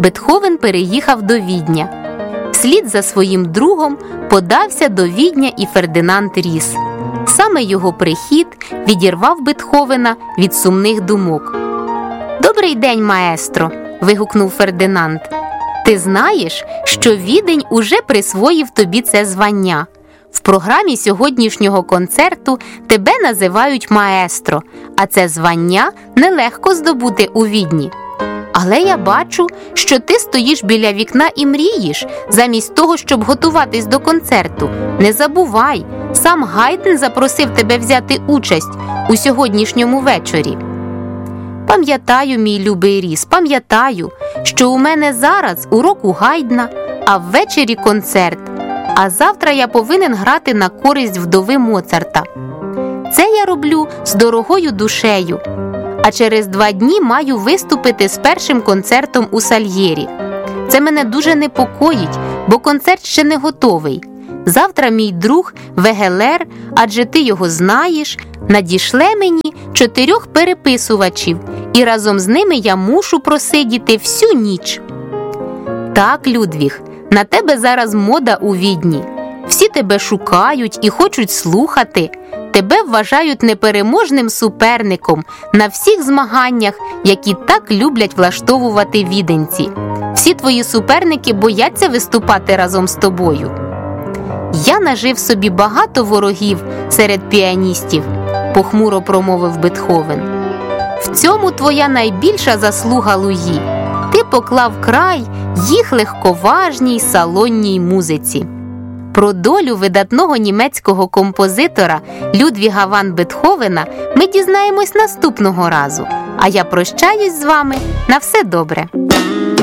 Бетховен переїхав до Відня. Вслід за своїм другом подався до Відня і Фердинанд Ріс. Саме його прихід відірвав Бетховена від сумних думок. «Добрий день, маестро!» – вигукнув Фердинанд. «Ти знаєш, що Відень уже присвоїв тобі це звання. В програмі сьогоднішнього концерту тебе називають маестро, а це звання нелегко здобути у Відні. Але я бачу, що ти стоїш біля вікна і мрієш, замість того, щоб готуватись до концерту. Не забувай, сам Гайдн запросив тебе взяти участь у сьогоднішньому вечорі». «Пам'ятаю, мій любий Ріс, пам'ятаю, що у мене зараз урок у Гайдна, а ввечері концерт, а завтра я повинен грати на користь вдови Моцарта. Це я роблю з дорогою душею. А через 2 дні маю виступити з першим концертом у Сальєрі. Це мене дуже непокоїть, бо концерт ще не готовий. Завтра мій друг Вегелер, адже ти його знаєш, надішле мені 4 переписувачів, і разом з ними я мушу просидіти всю ніч». «Так, Людвіг, на тебе зараз мода у Відні. Всі тебе шукають і хочуть слухати. Тебе вважають непереможним суперником на всіх змаганнях, які так люблять влаштовувати віденці. Всі твої суперники бояться виступати разом з тобою». «Я нажив собі багато ворогів серед піаністів», – похмуро промовив Бетховен. «В цьому твоя найбільша заслуга, Луї. Ти поклав край їх легковажній салонній музиці». Про долю видатного німецького композитора Людвіга ван Бетховена ми дізнаємось наступного разу. А я прощаюсь з вами. На все добре.